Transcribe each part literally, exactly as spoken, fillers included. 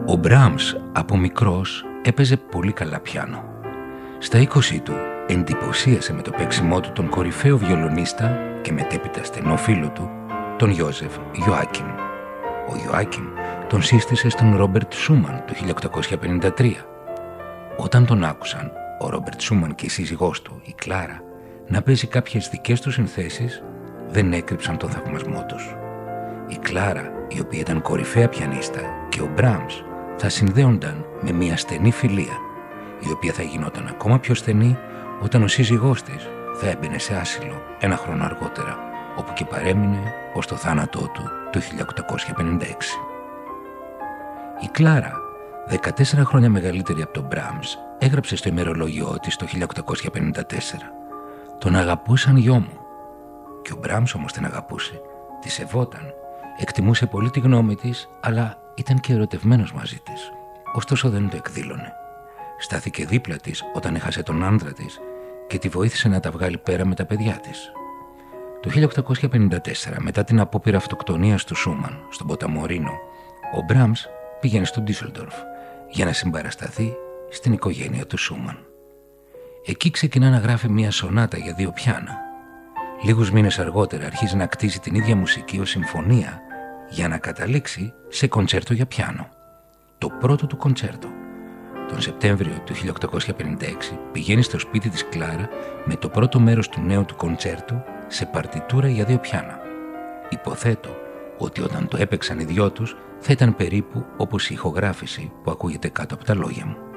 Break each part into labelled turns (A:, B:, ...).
A: Ο Μπράμς από μικρός έπαιζε πολύ καλά πιάνο. Στα είκοσι του εντυπωσίασε με το παίξιμό του τον κορυφαίο βιολονίστα και μετέπειτα στενό φίλο του, τον Ιώζεφ Ιωάκιμ. Ο Ιωάκιμ τον σύστησε στον Ρόμπερτ Σούμαν το χίλια οκτακόσια πενήντα τρία. Όταν τον άκουσαν, ο Ρόμπερτ Σούμαν και η σύζυγός του, η Κλάρα, να παίζει κάποιες δικές του συνθέσεις, δεν έκρυψαν τον θαυμασμό τους. Η Κλάρα, η οποία ήταν κορυφαία πιανίστα, και ο Μπράμς θα συνδέονταν με μια στενή φιλία, η οποία θα γινόταν ακόμα πιο στενή όταν ο σύζυγός της θα έμπαινε σε άσυλο ένα χρόνο αργότερα, όπου και παρέμεινε ως το θάνατό του το χίλια οκτακόσια πενήντα έξι. Η Κλάρα, δεκατέσσερα χρόνια μεγαλύτερη από τον Μπράμς, έγραψε στο ημερολόγιό της το χίλια οκτακόσια πενήντα τέσσερα «Τον αγαπώ σαν γιο μου». Και ο Μπράμς όμως την αγαπούσε, τη σεβόταν, εκτιμούσε πολύ τη γνώμη της, αλλά ήταν και ερωτευμένος μαζί της. Ωστόσο δεν το εκδήλωνε. Στάθηκε δίπλα της όταν έχασε τον άντρα της και τη βοήθησε να τα βγάλει πέρα με τα παιδιά της. Το χίλια οκτακόσια πενήντα τέσσερα, μετά την απόπειρα αυτοκτονίας του Σούμαν στον ποταμό Ρήνο, ο Μπράμς πήγαινε στο Ντίσελντορφ για να συμπαρασταθεί στην οικογένεια του Σούμαν. Εκεί ξεκινά να γράφει μια σονάτα για δύο πιάνα. Λίγους μήνες αργότερα αρχίζει να κτίζει την ίδια μουσική ως συμφωνία για να καταλήξει σε κοντσέρτο για πιάνο. Το πρώτο του κοντσέρτο. Τον Σεπτέμβριο του χίλια οκτακόσια πενήντα έξι πηγαίνει στο σπίτι της Κλάρα με το πρώτο μέρος του νέου του κοντσέρτου σε παρτιτούρα για δύο πιάνα. Υποθέτω ότι όταν το έπαιξαν οι δυο τους θα ήταν περίπου όπως η ηχογράφηση που ακούγεται κάτω από τα λόγια μου.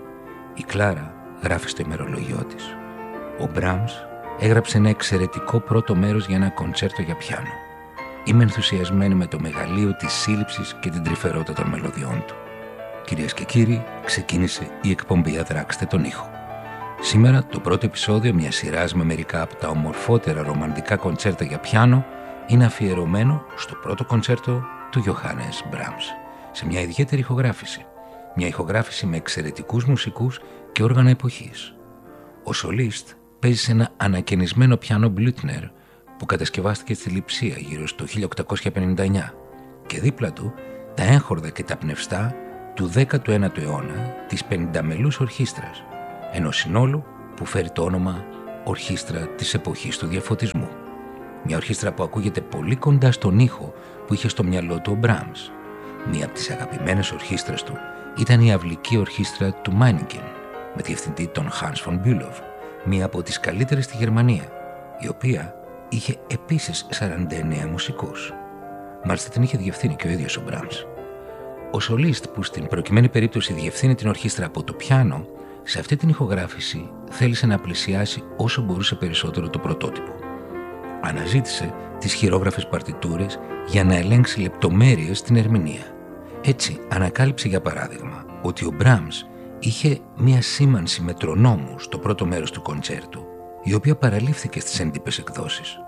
A: Η Κλάρα γράφει στο ημερολόγιό της: «Ο Μπράμς έγραψε ένα εξαιρετικό πρώτο μέρος για ένα κοντσέρτο για πιάνο. Είμαι ενθουσιασμένη με το μεγαλείο της σύλληψης και την τρυφερότητα των μελωδιών του». Κυρίες και κύριοι, ξεκίνησε η εκπομπή «Αδράξτε τον ήχο». Σήμερα το πρώτο επεισόδιο μιας σειράς με μερικά από τα ομορφότερα ρομαντικά κοντσέρτα για πιάνο είναι αφιερωμένο στο πρώτο κοντσέρτο του Γιωχάνες Μπράμς, σε μια ιδιαίτερη ηχογράφηση. Μια ηχογράφηση με εξαιρετικούς μουσικούς και όργανα εποχής. Ο σολίστ παίζει σε ένα ανακαινισμένο πιάνο Μπλούτνερ που κατασκευάστηκε στη Λειψία γύρω στο χίλια οκτακόσια πενήντα εννιά και δίπλα του τα έγχορδα και τα πνευστά του δέκατου ένατου αιώνα της πενηνταμελούς ορχήστρας, ενός συνόλου που φέρει το όνομα Ορχήστρα της Εποχής του Διαφωτισμού. Μια ορχήστρα που ακούγεται πολύ κοντά στον ήχο που είχε στο μυαλό του ο Μπράμς. Μία από τις αγαπημένες ορχήστρες του ήταν η αυλική ορχήστρα του Μάινικεν, με διευθυντή τον Hans von Bülow, μία από τις καλύτερες στη Γερμανία, η οποία είχε επίσης σαράντα εννέα μουσικούς. Μάλιστα την είχε διευθύνει και ο ίδιος ο Μπράμς. Ο σολίστ που στην προκειμένη περίπτωση διευθύνει την ορχήστρα από το πιάνο, σε αυτή την ηχογράφηση θέλησε να πλησιάσει όσο μπορούσε περισσότερο το πρωτότυπο. Αναζήτησε τις χειρόγραφες παρτιτούρες για να ελέγξει λεπτομέρειες στην ερμηνεία. Έτσι ανακάλυψε για παράδειγμα ότι ο Μπράμς είχε μία σήμανση μετρονόμου στο πρώτο μέρος του κοντσέρτου, η οποία παραλήφθηκε στις έντυπες εκδόσεις.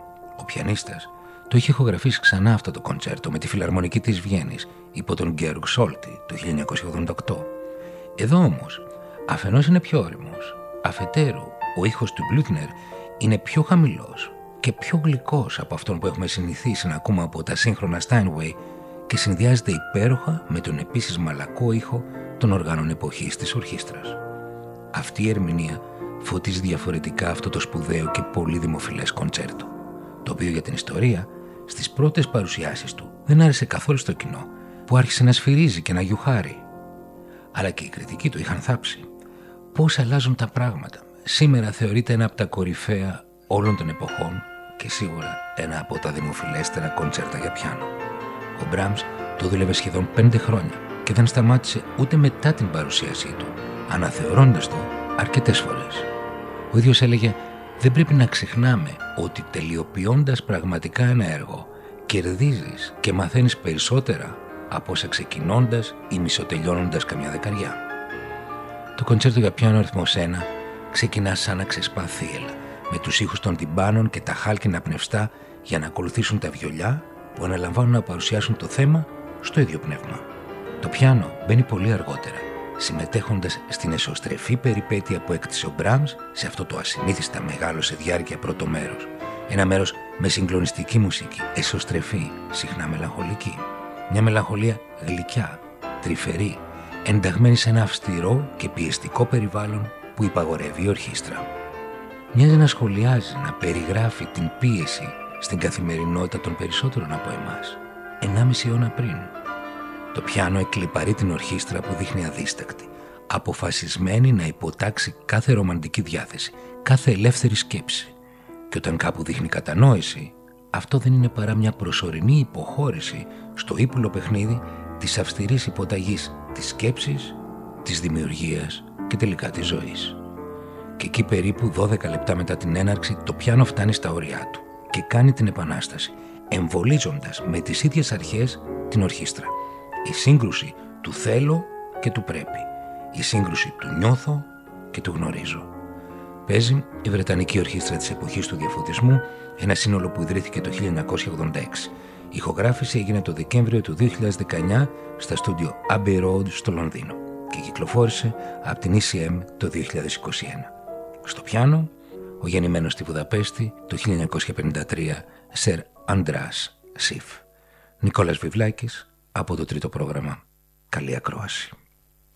A: Ο πιανίστας το είχε ηχογραφήσει ξανά αυτό το κοντσέρτο με τη Φιλαρμονική της Βιέννης υπό τον Γκέοργκ Σόλτι το χίλια εννιακόσια ογδόντα οκτώ. Εδώ όμως, αφενός είναι πιο όριμος, αφετέρου ο ήχος του Μπλούτνερ είναι πιο χαμηλός και πιο γλυκός από αυτόν που έχουμε συνηθίσει να ακούμε από τα σύγχρονα Steinway και συνδυάζεται υπέροχα με τον επίσης μαλακό ήχο των οργάνων εποχής της ορχήστρας. Αυτή η ερμηνεία φωτίζει διαφορετικά αυτό το σπουδαίο και πολύ δημοφιλές κοντσέρτο, το οποίο για την ιστορία στις πρώτες παρουσιάσεις του δεν άρεσε καθόλου στο κοινό, που άρχισε να σφυρίζει και να γιουχάρει. Αλλά και οι κριτικοί του είχαν θάψει. Πώς αλλάζουν τα πράγματα. Σήμερα θεωρείται ένα από τα κορυφαία όλων των εποχών και σίγουρα ένα από τα δημοφιλέστερα κοντσέρτα για πιάνο. Ο Μπράμς το δούλευε σχεδόν πέντε χρόνια και δεν σταμάτησε ούτε μετά την παρουσίασή του, αναθεωρώντας το αρκετές φορές. Ο ίδιος έλεγε: «Δεν πρέπει να ξεχνάμε ότι τελειοποιώντας πραγματικά ένα έργο κερδίζεις και μαθαίνεις περισσότερα από όσα ξεκινώντας ή μισοτελειώνοντας καμιά δεκαριά». Το κοντσέρτο για πιάνο αριθμός ένα ξεκινά σαν να ξεσπά θύελλα, με τους ήχους των τυμπάνων και τα χάλκινα πνευστά για να ακολουθήσουν τα βιολιά που αναλαμβάνουν να παρουσιάσουν το θέμα στο ίδιο πνεύμα. Το πιάνο μπαίνει πολύ αργότερα, συμμετέχοντας στην εσωστρεφή περιπέτεια που έκτισε ο Μπράμς σε αυτό το ασυνήθιστα μεγάλο σε διάρκεια πρώτο μέρος. Ένα μέρος με συγκλονιστική μουσική, εσωστρεφή, συχνά μελαγχολική. Μια μελαγχολία γλυκιά, τρυφερή, ενταγμένη σε ένα αυστηρό και πιεστικό περιβάλλον που υπαγορεύει η ορχήστρα. Μοιάζει να σχολιάζει, να περιγράφει την πίεση στην καθημερινότητα των περισσότερων από εμάς, ενάμιση αιώνα πριν. Το πιάνο εκλιπαρεί την ορχήστρα που δείχνει αδίστακτη, αποφασισμένη να υποτάξει κάθε ρομαντική διάθεση, κάθε ελεύθερη σκέψη. Και όταν κάπου δείχνει κατανόηση, αυτό δεν είναι παρά μια προσωρινή υποχώρηση στο ύπουλο παιχνίδι της αυστηρής υποταγής της σκέψης, της δημιουργίας και τελικά της ζωής. Και εκεί περίπου δώδεκα λεπτά μετά την έναρξη το πιάνο φτάνει στα όρια του και κάνει την επανάσταση, εμβολίζοντας με τις ίδιες αρχές την ορχήστρα. Η σύγκρουση του θέλω και του πρέπει. Η σύγκρουση του νιώθω και του γνωρίζω. Παίζει η Βρετανική Ορχήστρα της εποχής του Διαφωτισμού, ένα σύνολο που ιδρύθηκε το χίλια εννιακόσια ογδόντα έξι. Η ηχογράφηση έγινε το Δεκέμβριο του δύο χιλιάδες δεκαεννιά στα στούντιο Abbey Road στο Λονδίνο και κυκλοφόρησε από την ι σι εμ το δύο χιλιάδες είκοσι ένα. Στο πιάνο, ο γεννημένος στη Βουδαπέστη το χίλια εννιακόσια πενήντα τρία Σερ Αντράς Σιφ. Νικόλας Βιβλάκης από το τρίτο πρόγραμμα. Καλή ακρόαση.